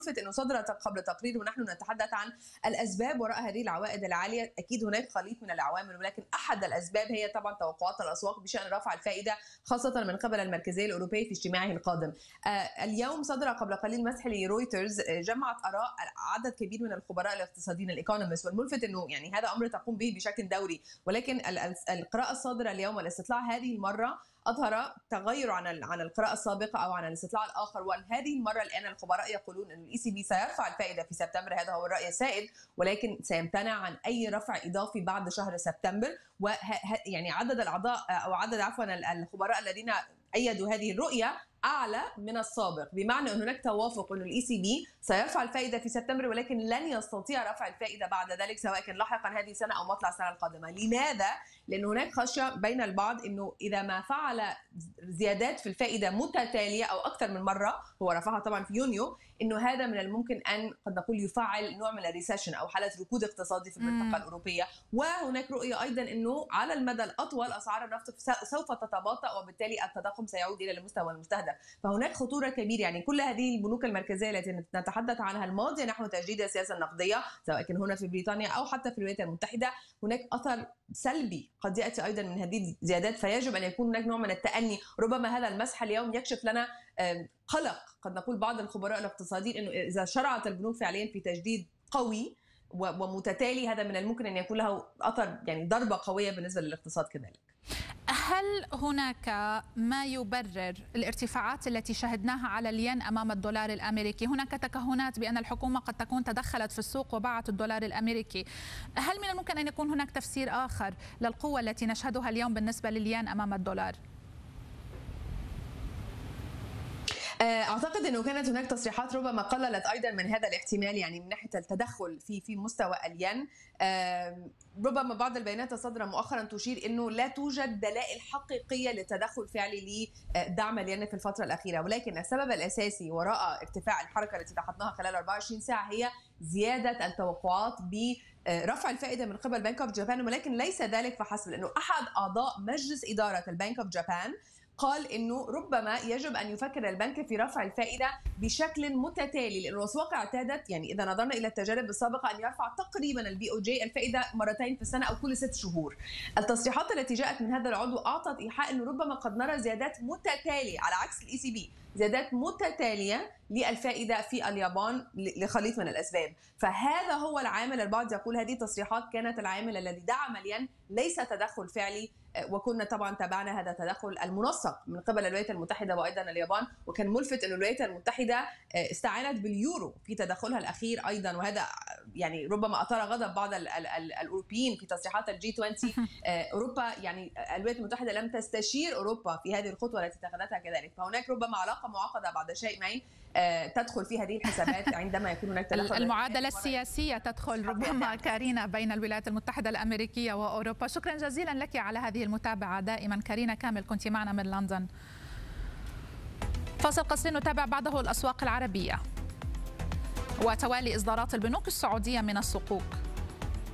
انه صدر قبل تقرير ونحن نتحدث عن الاسباب وراء هذه العوائد العاليه. اكيد هناك خليط من العوامل، ولكن احد الاسباب هي طبعا توقعات الاسواق بشان رفع الفائده خاصه من قبل المركزيه الاوروبيه في اجتماعه القادم. اليوم صدر قبل قليل مسح لرويترز جمعت اراء عدد كبير من الخبراء الاقتصاديين الايكونومست، والملفت انه يعني هذا امر تقوم به بشكل دوري، ولكن القراءه الصادره اليوم والاستطلاع هذه المره أظهر تغير عن القراءة السابقة أو عن الاستطلاع الآخر. وهذه المرة الآن الخبراء يقولون أن الECB سيرفع الفائدة في سبتمبر، هذا هو الرأي السائد، ولكن سيمتنع عن أي رفع إضافي بعد شهر سبتمبر. يعني عدد الأعضاء أو عدد الخبراء الذين أيدوا هذه الرؤية أعلى من السابق، بمعنى أن هناك توافق أن الECB سيرفع الفائدة في سبتمبر، ولكن لن يستطيع رفع الفائدة بعد ذلك سواء كان لاحقا هذه السنة أو مطلع السنة القادمة. لماذا؟ لأن هناك خشية بين البعض أنه إذا ما فعل زيادات في الفائدة متتالية أو أكثر من مرة، هو رفعها طبعا في يونيو، أنه هذا من الممكن أن قد نقول يفعل نوع من الريسيشن أو حالة ركود اقتصادي في المنطقة الأوروبية. وهناك رؤية أيضا أنه على المدى الأطول أسعار النفط سوف تتباطأ وبالتالي التضخم سيعود إلى المستوى المستهدف. فهناك خطورة كبيرة. يعني كل هذه البنوك المركزية التي نتحدث عنها الماضية نحو تجديد السياسة النقدية سواء كان هنا في بريطانيا أو حتى في الولايات المتحدة، هناك أثر سلبي قد يأتي أيضا من هذه الزيادات، فيجب أن يكون هناك نوع من التأني. ربما هذا المسح اليوم يكشف لنا قلق قد نقول بعض الخبراء الاقتصاديين أنه إذا شرعت البنوك فعليا في تجديد قوي ومتتالي، هذا من الممكن أن يكون له أثر يعني ضربة قوية بالنسبة للاقتصاد كذلك. هل هناك ما يبرر الارتفاعات التي شهدناها على الين أمام الدولار الأمريكي؟ هناك تكهنات بأن الحكومة قد تكون تدخلت في السوق وباعت الدولار الأمريكي. هل من الممكن أن يكون هناك تفسير آخر للقوة التي نشهدها اليوم بالنسبة للين أمام الدولار؟ اعتقد انه كانت هناك تصريحات ربما قللت ايضا من هذا الاحتمال، يعني من ناحيه التدخل في مستوى الين. ربما بعض البيانات الصادره مؤخرا تشير انه لا توجد دلائل حقيقيه لتدخل فعلي لدعم الين في الفتره الاخيره، ولكن السبب الاساسي وراء ارتفاع الحركه التي لاحظناها خلال 24 ساعه هي زياده التوقعات برفع الفائده من قبل بنك اوف جابان. ولكن ليس ذلك فحسب، لانه احد اعضاء مجلس اداره البنك اوف جابان قال انه ربما يجب ان يفكر البنك في رفع الفائده بشكل متتالي، لان الاسواق اعتادت، يعني اذا نظرنا الى التجارب السابقه، ان يرفع تقريبا الBOJ الفائده مرتين في السنه او كل 6 شهور. التصريحات التي جاءت من هذا العضو اعطت ايحاء انه ربما قد نرى زيادات متتاليه على عكس الECB، زيادات متتاليه للفائده في اليابان لخليط من الاسباب. فهذا هو العامل. البعض يقول هذه التصريحات كانت العامل الذي دعم الين، ليس تدخل فعلي. وكنا طبعا تابعنا هذا التدخل المنسق من قبل الولايات المتحده وايضا اليابان، وكان ملفت ان الولايات المتحده استعانت باليورو في تدخلها الاخير ايضا، وهذا يعني ربما اثار غضب بعض الاوروبيين في تصريحات الG20. اوروبا يعني الولايات المتحده لم تستشير اوروبا في هذه الخطوه التي اتخذتها كذلك، فهناك ربما علاقه معقده بعد شيئين تدخل في هذه الحسابات عندما يكون هناك تدخل. المعادله السياسيه تدخل ربما كارينا بين الولايات المتحده الامريكيه واوروبا. شكرا جزيلا لك على هذه المتابعه دائما كارينا كامل، كنت معنا من لندن. فاصل قصير نتابع بعده الاسواق العربيه وتوالي اصدارات البنوك السعوديه من الصكوك.